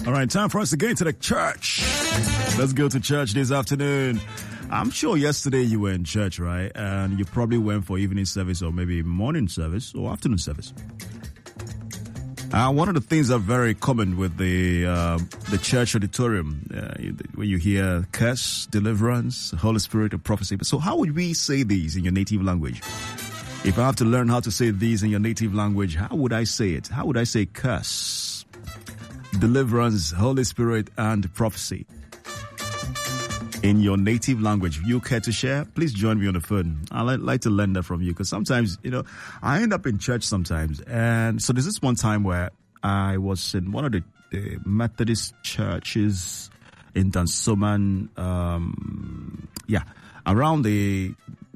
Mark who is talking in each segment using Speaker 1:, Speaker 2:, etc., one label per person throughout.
Speaker 1: All right, time for us to get into the church. Let's go to church this afternoon. I'm sure yesterday you were in church, right? And you probably went for evening service or maybe morning service or afternoon service. One of the things that are very common with the church auditorium, when you hear curse, deliverance, Holy Spirit, and prophecy. So how would we say these in your native language? If I have to learn how to say these in your native language, how would I say it? How would I say curse, deliverance, Holy Spirit, and prophecy in your native language? If you care to share, please join me on the phone. I'd like to learn that from you, because sometimes, I end up in church sometimes. And so there's this one time where I was in one of the Methodist churches in Dansoman, around the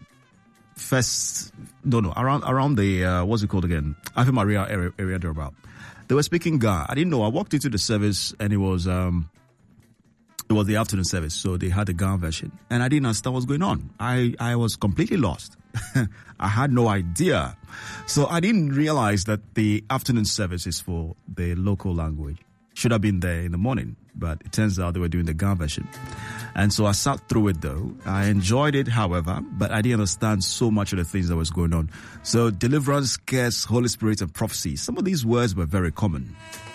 Speaker 1: around the, what's it called again? Ave Maria area thereabout. They were speaking Ga. I didn't know. I walked into the service and it was the afternoon service, so they had the Ga version. And I didn't understand what's going on. I was completely lost. I had no idea. So I didn't realize that the afternoon service is for the local language. Should have been there in the morning, but it turns out they were doing the Ga version. And so I sat through it though. I enjoyed it, however, but I didn't understand so much of the things that was going on. So deliverance, curse, Holy Spirit, and prophecy. Some of these words were very common.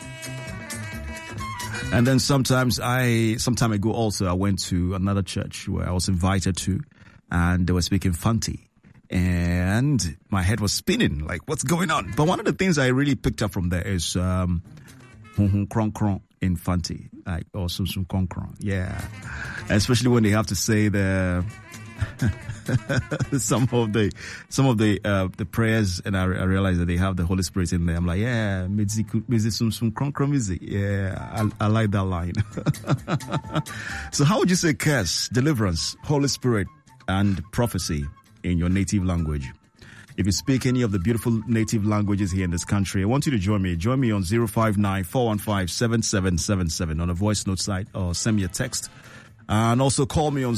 Speaker 1: And then some time ago also, I went to another church where I was invited to, and they were speaking Fanti. And my head was spinning, like, what's going on? But one of the things I really picked up from there is kron kron in Fanti, like, or sum kron kron. Yeah. Especially when they have to say the some of the prayers, and I realize that they have the Holy Spirit in there. I'm like, yeah, sum kron kron music. Yeah, I like that line. So how would you say curse, deliverance, Holy Spirit, and prophecy in your native language? If you speak any of the beautiful native languages here in this country, I want you to join me. Join me on 059-415-7777 on a voice note site, or send me a text. And also call me on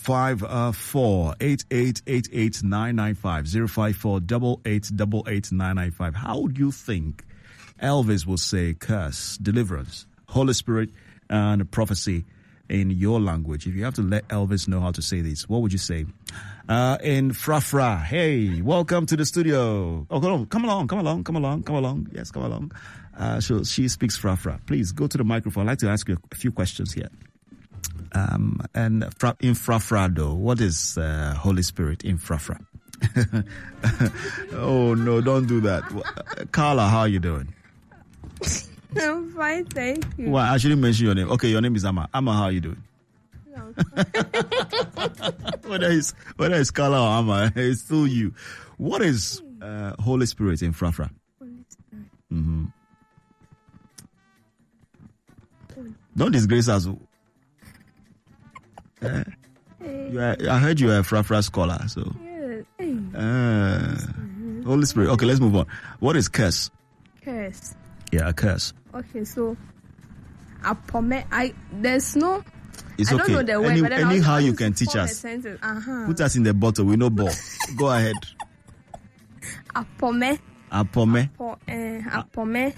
Speaker 1: 054-8888-995, 054-8888-995. How do you think Elvis will say curse, deliverance, Holy Spirit, and prophecy in your language? If you have to let Elvis know how to say this, what would you say? In Frafra, hey, welcome to the studio. Oh, come along. Yes, come along. So she speaks Frafra. Please go to the microphone. I'd like to ask you a few questions here. And in Frafra, though, what is Holy Spirit in Frafra? Oh, no, don't do that. Carla, how are you doing?
Speaker 2: I'm fine, thank you.
Speaker 1: Well, I shouldn't mention your name. Okay, your name is Amma. Amma, how are you doing?
Speaker 2: No.
Speaker 1: Whether it's Carla or Amma, it's still you. What is Holy Spirit in Frafra?
Speaker 2: Holy Spirit.
Speaker 1: Mm-hmm. Don't disgrace us. I heard you are a Frafra scholar, so.
Speaker 2: Yeah.
Speaker 1: Holy Spirit. Okay, let's move on. What is curse?
Speaker 2: Curse.
Speaker 1: Yeah, a curse.
Speaker 2: Okay, so there's no.
Speaker 1: It's
Speaker 2: I
Speaker 1: okay.
Speaker 2: don't know the word, but
Speaker 1: anyhow you can teach us. Put us in the bottle. We know ball. Go ahead.
Speaker 2: Apome.
Speaker 1: Apome.
Speaker 2: Apome.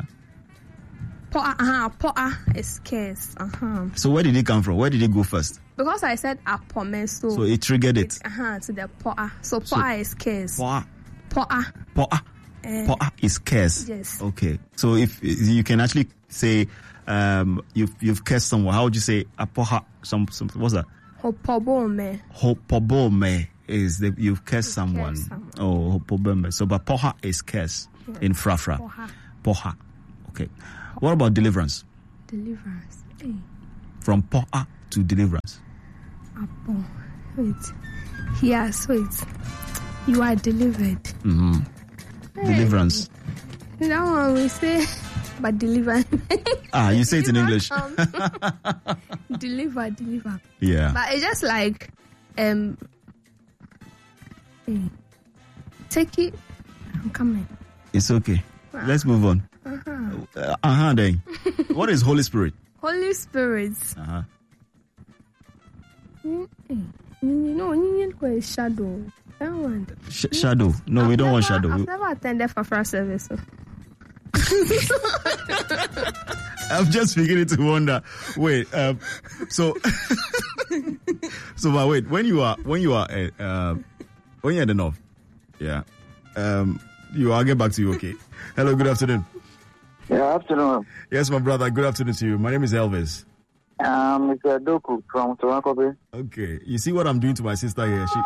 Speaker 2: Poa is curse.
Speaker 1: So where did it come from? Where did it go first?
Speaker 2: Because I said apome, so
Speaker 1: it triggered it.
Speaker 2: To the poa. So poa is curse.
Speaker 1: Poa.
Speaker 2: Poa
Speaker 1: is curse.
Speaker 2: Yes.
Speaker 1: Okay. So if you can actually say you've cursed someone, how would you say apoha? What's that? Hopobome is you've cursed someone. Oh, hopobome. So but poha is curse in Frafra. Poha. Okay. What about deliverance?
Speaker 2: Deliverance.
Speaker 1: From poha to deliverance.
Speaker 2: Apo. Wait. Yes, wait. You are delivered.
Speaker 1: Mm-hmm.
Speaker 2: Deliverance. That one we say, but deliver.
Speaker 1: You say it in English.
Speaker 2: Deliver.
Speaker 1: Yeah.
Speaker 2: But it's just like, take it. I'm coming.
Speaker 1: It's okay. Let's move on. Then. What is Holy Spirit?
Speaker 2: Holy Spirit. No, shadow. That one.
Speaker 1: Shadow. No, we don't want shadow.
Speaker 2: I've never attended Frafra service.
Speaker 1: I'm just beginning to wonder. Wait, so but wait, when you're at the north, yeah, I'll get back to you. Okay. Hello, good afternoon.
Speaker 3: Yeah, afternoon.
Speaker 1: Yes, my brother. Good afternoon to you. My name is Elvis.
Speaker 3: Mr. Doku from Toronto.
Speaker 1: Okay, you see what I'm doing to my sister here. She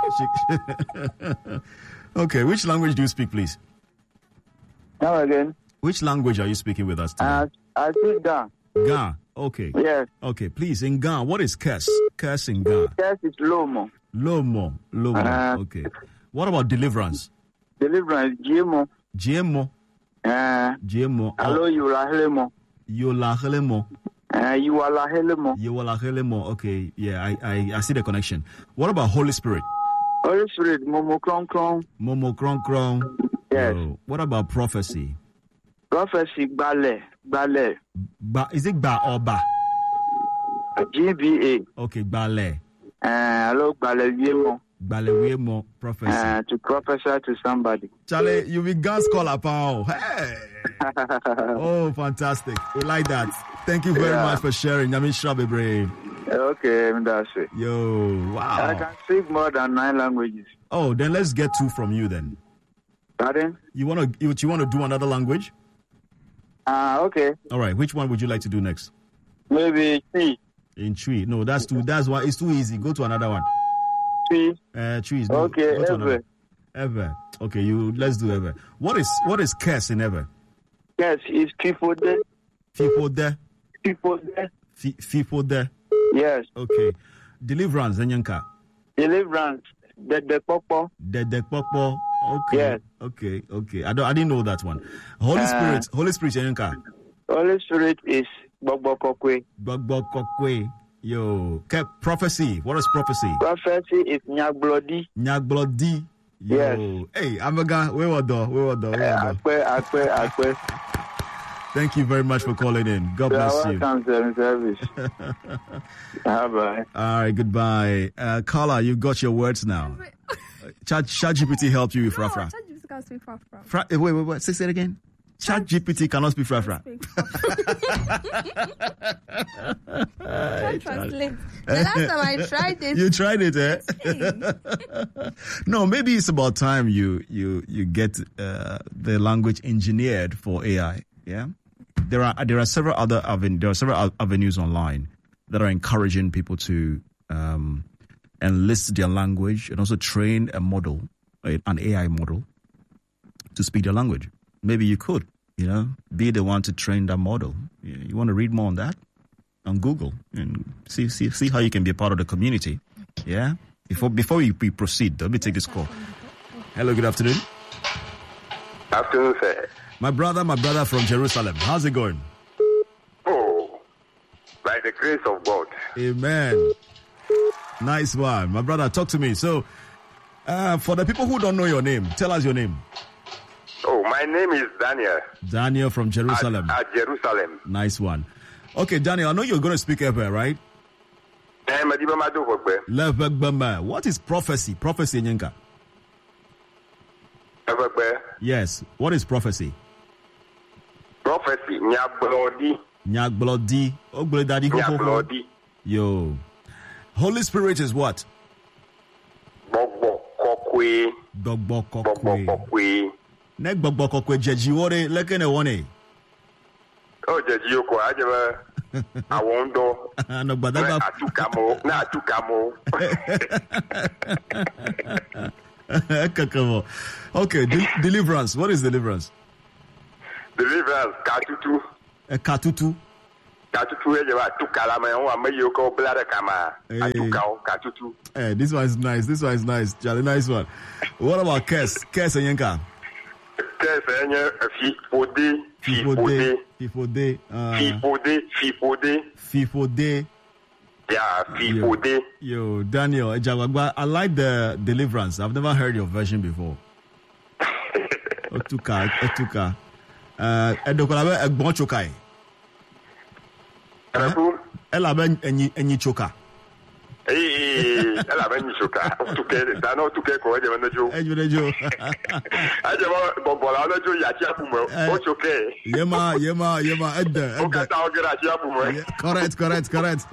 Speaker 1: Okay, which language do you speak, please?
Speaker 3: Now again.
Speaker 1: Which language are you speaking with us today?
Speaker 3: I speak Ga.
Speaker 1: Ga. Okay.
Speaker 3: Yes.
Speaker 1: Okay, please, in Ga, what is curse? Curse in Ga.
Speaker 3: Curse is Lomo.
Speaker 1: Lomo. Okay. What about deliverance?
Speaker 3: Deliverance, GMO.
Speaker 1: GMO. GMO.
Speaker 3: Hello, Yulahelemo.
Speaker 1: Yulahelemo.
Speaker 3: Yulahelemo.
Speaker 1: Okay, yeah, I see the connection. What about Holy Spirit?
Speaker 3: Holy Spirit, Momo Kron Kron.
Speaker 1: Momo Kron Kron.
Speaker 3: Yes.
Speaker 1: What about prophecy?
Speaker 3: Prophecy, Bale.
Speaker 1: Is it Ba or Ba?
Speaker 3: GBA.
Speaker 1: Okay, Bale.
Speaker 3: Hello, Bale
Speaker 1: Balewemo prophecy.
Speaker 3: To prophesy to somebody.
Speaker 1: Charlie, you be God's caller, pal. Hey. Oh, fantastic. We like that. Thank you very much for sharing. I'm in Shabby.
Speaker 3: Okay, that's it.
Speaker 1: Yo, wow.
Speaker 3: I can speak more than 9 languages.
Speaker 1: Oh, then let's get 2 from you then.
Speaker 3: Pardon?
Speaker 1: You want to do another language?
Speaker 3: Okay.
Speaker 1: All right. Which one would you like to do next?
Speaker 3: Maybe Tree.
Speaker 1: In Tree. No, that's too. That's why it's too easy. Go to another one.
Speaker 3: Tree.
Speaker 1: Trees. No,
Speaker 3: okay.
Speaker 1: Ever. Okay. Let's do ever. What is curse in ever?
Speaker 3: Yes, it's people there.
Speaker 1: People there.
Speaker 3: Yes.
Speaker 1: Okay. Deliverance, Enyanka.
Speaker 3: Deliverance. The Popo.
Speaker 1: Okay.
Speaker 3: Yes.
Speaker 1: Okay. I didn't know that one. Holy Spirit, Enyanka.
Speaker 3: Holy Spirit is Bogbokokwe.
Speaker 1: Yo. Okay. Prophecy. What is prophecy?
Speaker 3: Prophecy is Nyagblodi.
Speaker 1: Yo.
Speaker 3: Yes.
Speaker 1: Hey, Amaga, we were there.
Speaker 3: Akwe.
Speaker 1: Thank you very much for calling in. God bless you.
Speaker 3: Welcome, service. Bye.
Speaker 1: All right, goodbye. Carla, you got your words now. ChatGPT helped you with Frafra.
Speaker 2: ChatGPT can't speak Frafra.
Speaker 1: Wait. Say it again. ChatGPT cannot speak Frafra.
Speaker 2: Can't translate. The last time I tried it.
Speaker 1: You tried it, eh? No, maybe it's about time you get the language engineered for AI. Yeah. There are several other avenues online that are encouraging people to enlist their language and also train a model, an AI model, to speak their language. Maybe you could, be the one to train that model. You want to read more on that on Google and see how you can be a part of the community. Yeah. Before we proceed, let me take this call. Hello, good afternoon.
Speaker 4: Afternoon, sir.
Speaker 1: My brother from Jerusalem. How's it going?
Speaker 4: Oh, by the grace of God.
Speaker 1: Amen. Nice one. My brother, talk to me. So, for the people who don't know your name, tell us your name.
Speaker 4: Oh, my name is Daniel.
Speaker 1: Daniel from Jerusalem.
Speaker 4: At Jerusalem.
Speaker 1: Nice one. Okay, Daniel, I know you're going to speak Hebrew, right? What is prophecy? Prophecy, Nyenka. Yes. What is prophecy?
Speaker 4: Prophecy,
Speaker 1: Nyagblodi.
Speaker 4: Nyagblodi.
Speaker 1: Yo. Holy Spirit is what?
Speaker 4: Bogbokokwe.
Speaker 1: Nek bogbokokwe jejiwore lekene wone.
Speaker 4: Oh, jejiyoko ajaba awondo.
Speaker 1: No badaba.
Speaker 4: Na atukamo.
Speaker 1: Okay, deliverance. What is deliverance?
Speaker 4: Deliverance, katutu.
Speaker 1: Katutu.
Speaker 4: Katutu ejaba tukalama yanwa mayoko blada kama. Atukao katutu.
Speaker 1: Hey, this one is nice. Charlie, nice one. What about curse? Curse Enyenka.
Speaker 4: Curse enye fifode. Yeah, fifode.
Speaker 1: Yo, Daniel Ejawagba, I like the deliverance. I've never heard your version before. Otuka. Edokolabe egbon chokai. Elabe enyi choka.
Speaker 4: Eh. ela ba ni soka to ke da no to ke ko je na jo
Speaker 1: Hey, Joe.
Speaker 4: aje ba bola na jo ya ti apu mo o soke
Speaker 1: Yema, Edda.
Speaker 4: o ka ta o gra ti apu mo
Speaker 1: Correct.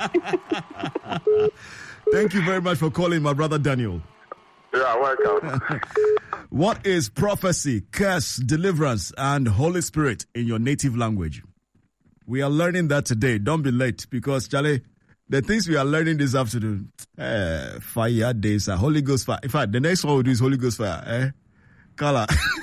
Speaker 1: Thank you very much for calling, my brother Daniel.
Speaker 4: yeah welcome.
Speaker 1: What is prophecy, curse, deliverance, and Holy Spirit in your native language? We are learning that today. Don't be late because, Charlie, the things we are learning this afternoon, fire days, Holy Ghost fire. In fact, the next one we'll do is Holy Ghost fire. Kala.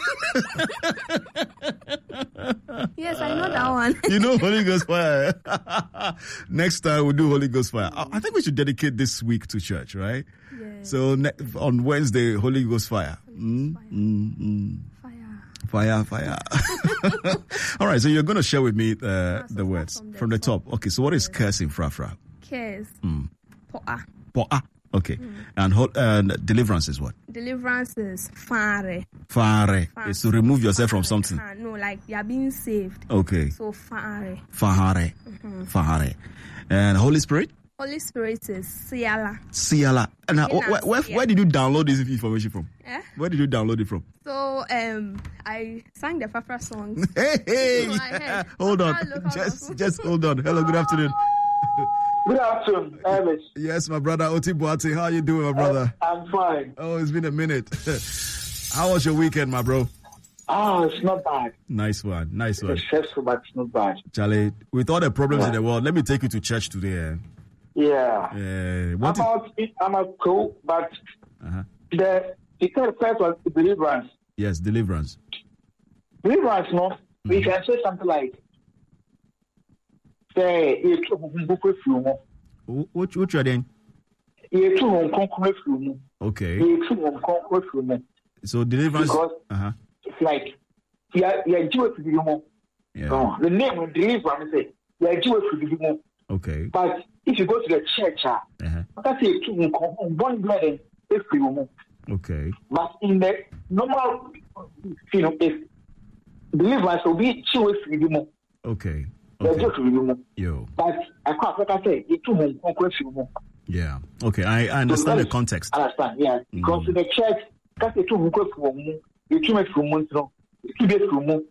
Speaker 2: Yes, I know that one.
Speaker 1: You know Holy Ghost fire. Next time we'll do Holy Ghost fire. I think we should dedicate this week to church, right?
Speaker 2: Yes.
Speaker 1: So on Wednesday, Holy Ghost fire. Fire. All right, so you're going to share with me the words from the top. Okay, so what is cursing, Fra?
Speaker 2: Curse. Poa.
Speaker 1: Poa. Okay. And deliverance is what?
Speaker 2: Deliverance is fare.
Speaker 1: Fare. Is to remove yourself from something.
Speaker 2: No, like you are being saved.
Speaker 1: Okay.
Speaker 2: So fare.
Speaker 1: Fare. And Holy Spirit?
Speaker 2: Holy Spirit is Siala.
Speaker 1: Siala. And where did you download this information from? Where did you download it from?
Speaker 2: So I sang the Fafra songs.
Speaker 1: Hey.
Speaker 2: So
Speaker 1: Hold on. Just hold on. Hello, good afternoon.
Speaker 3: Good afternoon, Elvis.
Speaker 1: Yes, my brother Oti Boati. How are you doing, my brother?
Speaker 3: I'm fine.
Speaker 1: Oh, it's been a minute. How was your weekend, my bro?
Speaker 3: Oh, it's not bad.
Speaker 1: Nice one.
Speaker 3: It's stressful, but it's not bad.
Speaker 1: Charlie, with all the problems in the world, let me take you to church today.
Speaker 3: Yeah. I'm a cool, but the third first was deliverance.
Speaker 1: Yes, deliverance.
Speaker 3: Deliverance, no? We can say something like, say,
Speaker 1: What you are doing? Okay. So deliverance.
Speaker 3: Because it's like, you're Jewish to be more.
Speaker 1: Yeah.
Speaker 3: The name of deliverance is, you're Jewish to be more.
Speaker 1: Okay.
Speaker 3: But if you go to the church, that's a one blood if you move.
Speaker 1: Okay.
Speaker 3: But in the normal, if deliverance will be Jewish to be more.
Speaker 1: Okay.
Speaker 3: Yo. But I can't, like I say, it's too more.
Speaker 1: Yeah. Okay. I understand the context.
Speaker 3: I understand, yeah. Because in the church, that's a too much for me. It's too much for me. It's too much for me.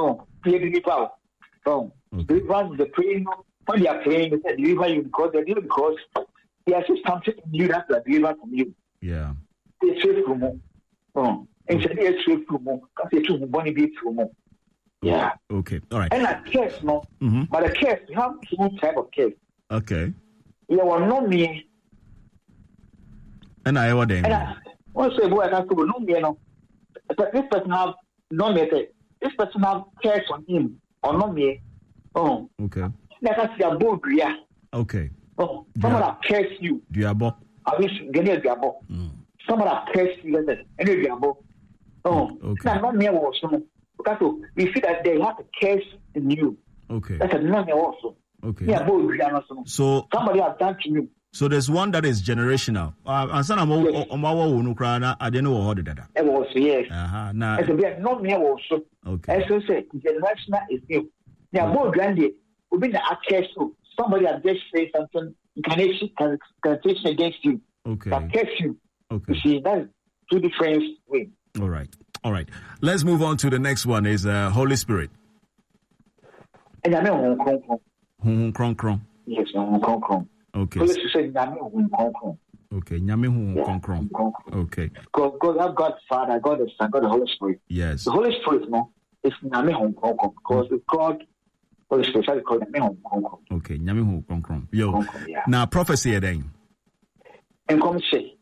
Speaker 3: Deliverance is the praying. When they are praying, they say, deliver you because they do because they are just something new that they deliver from you.
Speaker 1: Yeah.
Speaker 3: They straight from me. And so they straight from me. Because they too money be from me. Yeah.
Speaker 1: Okay. All right.
Speaker 3: And a case, no. But a case, you have two type of case.
Speaker 1: Okay.
Speaker 3: Yeah, well, no me.
Speaker 1: And I what then?
Speaker 3: And I want to say, boy, I can't go no me, no. But this person have no me. This person have case on him or no me. Oh.
Speaker 1: Okay.
Speaker 3: Like I see a board, yeah.
Speaker 1: Okay.
Speaker 3: Oh, someone that curse you.
Speaker 1: Diabo.
Speaker 3: I wish Ganya Diabo. Someone that curse you, and Diabo. Oh,
Speaker 1: okay.
Speaker 3: Now, not me also. Because we see that they have a curse in you.
Speaker 1: Okay.
Speaker 3: That's a non also.
Speaker 1: Okay.
Speaker 3: Yeah, board,
Speaker 1: so
Speaker 3: somebody has done to you.
Speaker 1: So there's one that is generational. And some of I didn't know what that.
Speaker 3: It was, yes.
Speaker 1: Now,
Speaker 3: it's a not me also.
Speaker 1: Okay.
Speaker 3: As I said, generational is new. Yeah, board, Grandy. Within the case, somebody has just said something, connotation against you.
Speaker 1: Okay.
Speaker 3: That curse you.
Speaker 1: Okay.
Speaker 3: You see, that's two different ways.
Speaker 1: All right. Let's move on to the next one. Is Holy Spirit.
Speaker 3: And I mean,
Speaker 1: Kron.
Speaker 3: yes, Kron.
Speaker 1: Okay.
Speaker 3: Holy Spirit, Kron.
Speaker 1: Okay. Nyame Kron. Okay.
Speaker 3: God, God Father, God the Son, God the Holy Spirit.
Speaker 1: Yes.
Speaker 3: The Holy Spirit, no, is Nyame Kron because God. Holy Spirit, called Nyame Kron.
Speaker 1: Okay. Nyame Kron. Yo. Now prophecy then.
Speaker 3: And come share.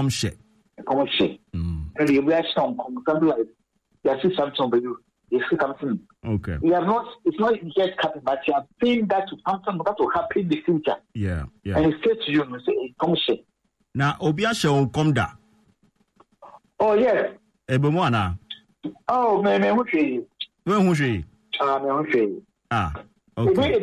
Speaker 3: And you wear some something like you see something but you see something.
Speaker 1: Okay.
Speaker 3: You have not. It's not just happening, but you have seen that to something that will happen in the future.
Speaker 1: Yeah.
Speaker 3: And he said to you, he say, "Come share."
Speaker 1: Now, Obiasha will come da.
Speaker 3: Oh yes.
Speaker 1: Ebemwana.
Speaker 3: Oh man, who say?
Speaker 1: Who say?
Speaker 3: Man, who say?
Speaker 1: Okay.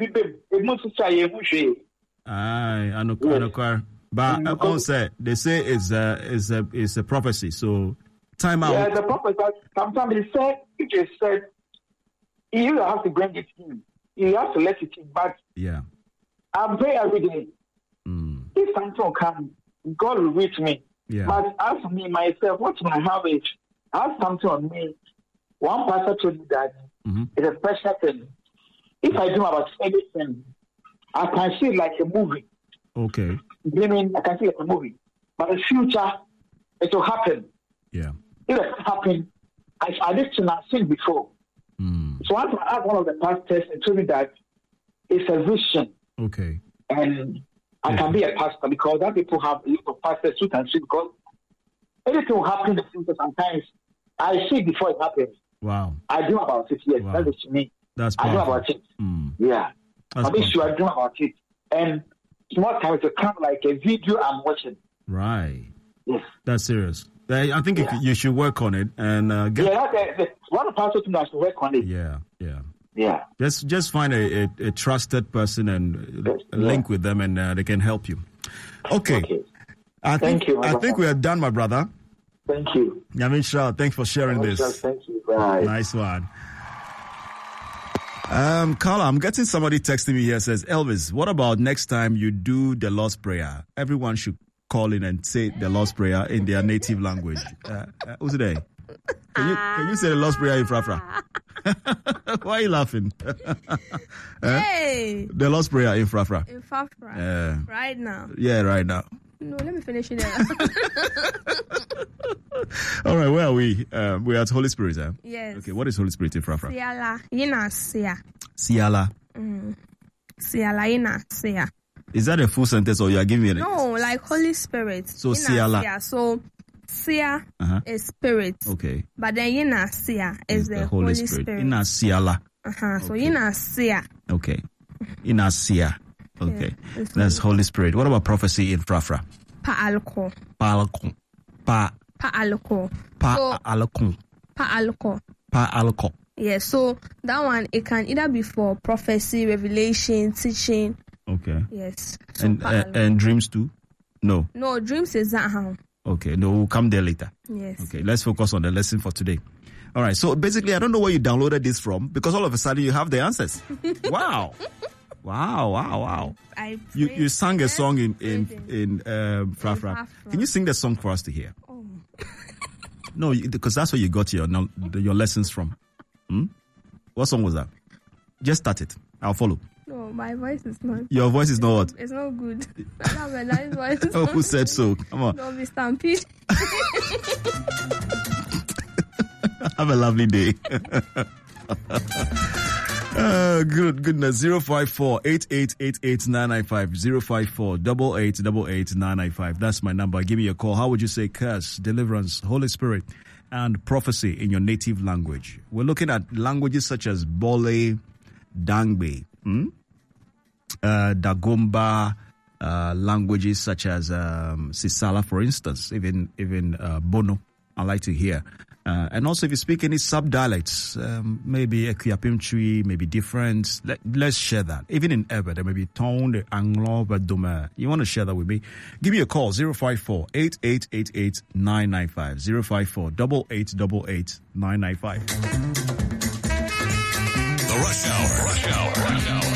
Speaker 1: I know. But also, they say it's a prophecy. So time out.
Speaker 3: Yeah, the prophecy. Sometimes it said, you have to bring it in. You have to let it in. But
Speaker 1: yeah,
Speaker 3: I pray every day. If something comes, God will with me.
Speaker 1: Yeah.
Speaker 3: But as for me, myself, what I have is, I have something on me. One pastor told me that it's a special thing. If I dream about anything, I can see it like a movie.
Speaker 1: Okay.
Speaker 3: Dreaming, I can see it like a movie. But in the future, it will happen.
Speaker 1: Yeah.
Speaker 3: If it happen, I did not seen before. So I asked one of the pastors and told me that it's a vision.
Speaker 1: Okay.
Speaker 3: And I can be a pastor because that people have a lot of pastors who can see, because anything will happen in the future sometimes. I see before it happens.
Speaker 1: Wow.
Speaker 3: I dream about it, yes.
Speaker 1: Wow.
Speaker 3: That is to me.
Speaker 1: That's
Speaker 3: I dream
Speaker 1: powerful.
Speaker 3: about it. Yeah.
Speaker 1: That's
Speaker 3: I be sure I dream about it. And small time it come like a video I'm watching.
Speaker 1: Right.
Speaker 3: Yes.
Speaker 1: That's serious. I think you should work on it and get.
Speaker 3: Yeah, one pastor to us to work on it.
Speaker 1: Yeah.
Speaker 3: Yeah.
Speaker 1: Just find a trusted person and link with them, and they can help you. Okay.
Speaker 3: Thank you.
Speaker 1: I think we are done, my brother.
Speaker 3: Thank you.
Speaker 1: Yamin Shah, thanks for sharing this.
Speaker 3: Thank you. Bye.
Speaker 1: Nice one. Carla, I'm getting somebody texting me here, says, Elvis, what about next time you do the Lord's Prayer? Everyone should call in and say the Lord's Prayer in their native language. Who's there? Can you say the Lord's Prayer in Frafra? Why are you laughing?
Speaker 2: Hey!
Speaker 1: The Lord's Prayer in Frafra.
Speaker 2: In Frafra. Right now.
Speaker 1: Yeah, right now.
Speaker 2: No, let me finish it.
Speaker 1: All right, where are we? We're at Holy Spirit, eh?
Speaker 2: Yes.
Speaker 1: Okay, what is Holy Spirit in Frafra?
Speaker 2: Siala. Yina Sia.
Speaker 1: Siala.
Speaker 2: Siala Yina Sia.
Speaker 1: Is that a full sentence or you are giving me an
Speaker 2: No, like Holy Spirit.
Speaker 1: So
Speaker 2: Yina
Speaker 1: Siala.
Speaker 2: Sia. So Sia is spirit.
Speaker 1: Okay.
Speaker 2: But then Yina Sia is the Holy Spirit.
Speaker 1: Ina Siala.
Speaker 2: So Yina Sia.
Speaker 1: Okay. Ina Sia. Okay.
Speaker 2: Yeah,
Speaker 1: That's Holy Spirit. What about prophecy in Frafra?
Speaker 2: Pa'alko.
Speaker 1: Pa'alko.
Speaker 2: Pa'alko.
Speaker 1: Pa'alko.
Speaker 2: Pa'alko.
Speaker 1: Pa'alko.
Speaker 2: Yeah, so that one, it can either be for prophecy, revelation, teaching.
Speaker 1: Okay.
Speaker 2: Yes. So
Speaker 1: and dreams too? No.
Speaker 2: No, dreams is that how.
Speaker 1: Okay. No, we'll come there later.
Speaker 2: Yes.
Speaker 1: Okay. Let's focus on the lesson for today. All right. So basically, I don't know where you downloaded this from, because all of a sudden you have the answers. Wow. Wow. You sang a song in Frafra. Can you sing the song for us to hear?
Speaker 2: Oh.
Speaker 1: No, because that's where you got your lessons from. What song was that? Just start it. I'll follow.
Speaker 2: No, my voice is not.
Speaker 1: Your voice is not what?
Speaker 2: It's not good. I have a nice voice.
Speaker 1: Oh, who said so? Come on.
Speaker 2: Don't be stampede.
Speaker 1: Have a lovely day. Goodness. 054-8888-995. 054-8888-995. That's my number. Give me a call. How would you say curse, deliverance, Holy Spirit, and prophecy in your native language? We're looking at languages such as Bole, Dangbe, Dagomba, languages such as Sisala, for instance, even Bono. I like to hear. And also, if you speak any sub-dialects, maybe Equiapimchi, maybe different, let's share that. Even in Eber, there may be Tone, the Anglo, but Doma. You want to share that with me? Give me a call, 054-8888-995. 054-8888-995.
Speaker 5: The Rush Hour.